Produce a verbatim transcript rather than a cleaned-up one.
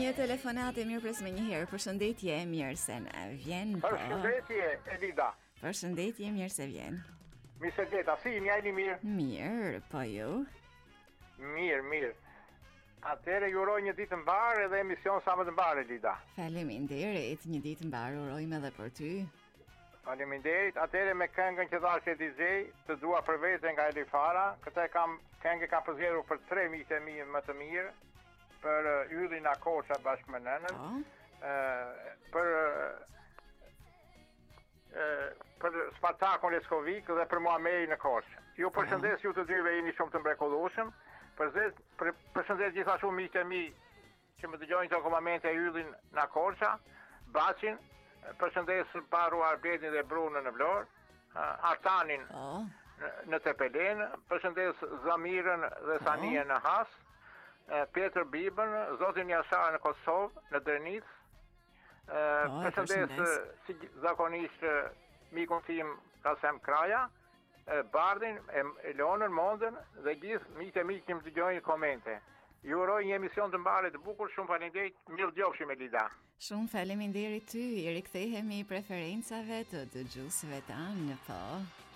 Një telefonate mirë pres me një herë. Përshëndetje, mirë se na vjen. Përshëndetje, Elida. Përshëndetje, mirë se vjen. Mirë se gjeta, si një ajni mirë? Mirë, po ju? Mirë, mirë. Atëre ju uroj një ditë mbar edhe emision sa më të mbar, Elida. Faleminderit, një ditë mbar urojmë edhe për ty. Faleminderit. Atëre me këngën që dhash e D J, të dua për vete nga Elifara. Këtë kam këngë kam përzgjedhur për tre miqtë e mi më të mirë, për uh, Yllin Akoça bashkë me nënën. Po. Uh, për uh, për Spartakun Leskovik dhe për Muamerin në Korçë. Ju përshëndes ju të dyve, jeni shumë të mrekullueshëm. Përshëndes për, përshëndes gjithashtu miqtë e mi që më dëgjojnë këto momente Yllin në Korça, Baçin, përshëndes Paru Arbedin dhe Brunën në Vlorë, uh, Artanin Po. në, në Tepelen, përshëndes Zamirën dhe Sanien në Has, uh, Petër Bibën, Zotin Jashar në Kosovë, në Drenicë. Uh, përshëndes uh, si zakonisht uh, mikun tim Kasem Kraja, uh, Bardin, Elonën Mondën dhe gjithë miqtë e mi që më dëgjojnë komente. Ju uroj një emision të mbarë të bukur, shumë faleminderit, mirë dëgjofshim Elida. Shumë faleminderit ty, i rikthehemi preferencave të dëgjuesve tanë, po.